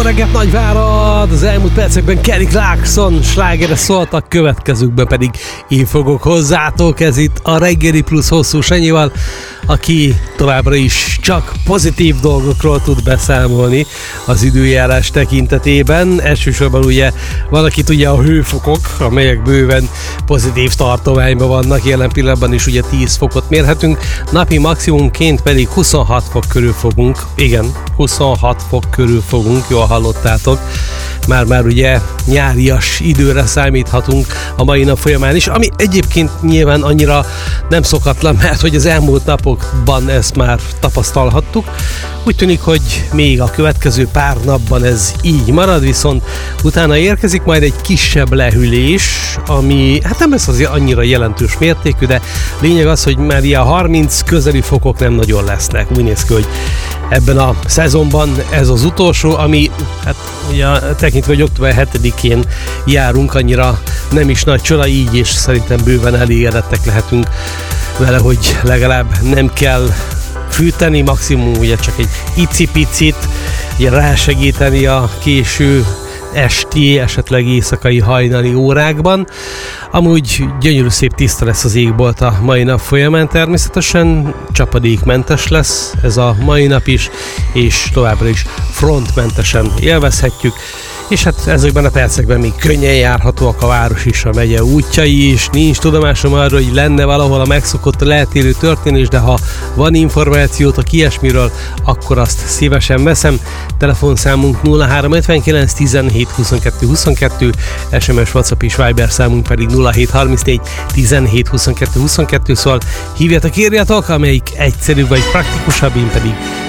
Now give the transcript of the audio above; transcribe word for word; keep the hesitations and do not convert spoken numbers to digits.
reggelt Nagyvárad! Az elmúlt percekben Kelly Clarkson slágere szóltak, következőkben pedig én fogok hozzátok. Ez itt a Reggeli Plusz Hosszú Sanyival, aki továbbra is csak pozitív dolgokról tud beszámolni az időjárás tekintetében. Elsősorban ugye valaki tudja a hőfokok, amelyek bőven pozitív tartományban vannak. Jelen pillanatban is ugye tíz fokot mérhetünk, napi maximumként pedig huszonhat fok körül fogunk. Igen, huszonhat fok körül fogunk, jól hallottátok. Már-már ugye nyárias időre számíthatunk a mai nap folyamán is, ami egyébként nyilván annyira nem szokatlan, mert hogy az elmúlt napokban ezt már tapasztalhattuk. Úgy tűnik, hogy még a következő pár napban ez így marad, viszont utána érkezik majd egy kisebb lehűlés, ami hát nem lesz azért annyira jelentős mértékű, de lényeg az, hogy már ilyen harminc közeli fokok nem nagyon lesznek. Úgy néz ki, hogy ebben a szezonban ez az utolsó, ami hát ugye tekintve, hogy október hetedikén járunk, annyira nem is nagy csoda így, és szerintem bőven elégedettek lehetünk vele, hogy legalább nem kell fűteni, maximum ugye csak egy icipicit ugye rásegíteni a késő esti, esetleg éjszakai hajnali órákban. Amúgy gyönyörű szép tiszta lesz az égbolt a mai nap folyamán, természetesen csapadékmentes lesz ez a mai nap is, és továbbra is frontmentesen élvezhetjük. És hát ezekben a percekben még könnyen járhatóak a város is, a megye útjai is. Nincs tudomásom arról, hogy lenne valahol a megszokott lehetélő történés, de ha van információtok ilyesmiről, akkor azt szívesen veszem. Telefonszámunk nulla három ötvenkilenc tizenhét huszonkettő huszonkettő, es em es, WhatsApp és Viber számunk pedig nulla hét harmincnégy tizenhét huszonkettő huszonkettő, szóval hívjatok, írjatok, amelyik egyszerűbb vagy praktikusabb, én pedig